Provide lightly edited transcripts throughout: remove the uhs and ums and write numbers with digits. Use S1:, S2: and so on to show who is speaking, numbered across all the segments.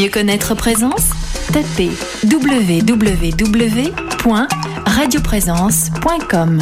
S1: mieux connaître Présence, tapez www.radioprésence.com.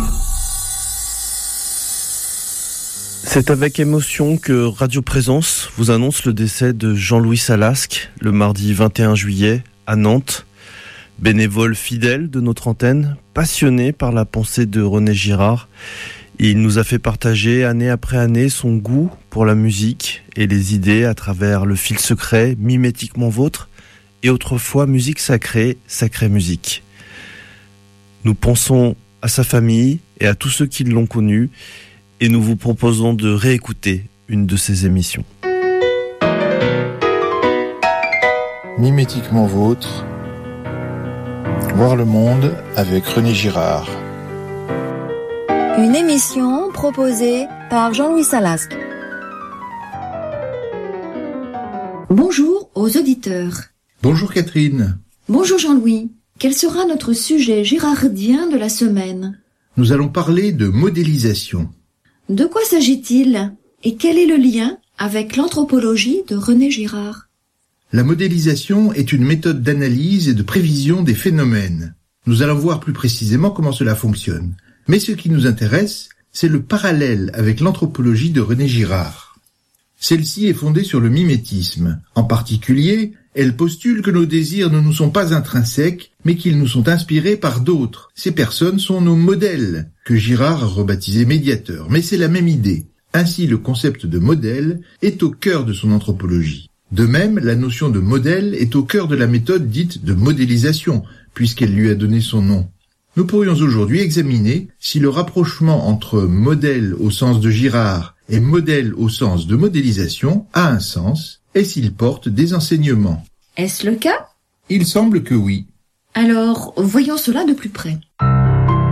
S2: C'est avec émotion que Radio Présence vous annonce le décès de Jean-Louis Salasque le mardi 21 juillet à Nantes. Bénévole fidèle de notre antenne, passionné par la pensée de René Girard, il nous a fait partager année après année son goût pour la musique et les idées à travers le fil secret Mimétiquement Vôtre et autrefois Musique Sacrée, Sacrée Musique. Nous pensons à sa famille et à tous ceux qui l'ont connu et nous vous proposons de réécouter une de ses émissions.
S3: Mimétiquement Vôtre, voir le monde avec René Girard.
S4: Une émission proposée par Jean-Louis Salasque.
S5: Bonjour aux auditeurs.
S3: Bonjour Catherine.
S5: Bonjour Jean-Louis. Quel sera notre sujet girardien de la semaine ?
S3: Nous allons parler de modélisation.
S5: De quoi s'agit-il ? Et quel est le lien avec l'anthropologie de René Girard ?
S3: La modélisation est une méthode d'analyse et de prévision des phénomènes. Nous allons voir plus précisément comment cela fonctionne. Mais ce qui nous intéresse, c'est le parallèle avec l'anthropologie de René Girard. Celle-ci est fondée sur le mimétisme. En particulier, elle postule que nos désirs ne nous sont pas intrinsèques, mais qu'ils nous sont inspirés par d'autres. Ces personnes sont nos modèles, que Girard a rebaptisés médiateurs. Mais c'est la même idée. Ainsi, le concept de modèle est au cœur de son anthropologie. De même, la notion de modèle est au cœur de la méthode dite de modélisation, puisqu'elle lui a donné son nom. Nous pourrions aujourd'hui examiner si le rapprochement entre modèle au sens de Girard et modèle au sens de modélisation a un sens et s'il porte des enseignements.
S5: Est-ce le cas ?
S3: Il semble que oui.
S5: Alors, voyons cela de plus près.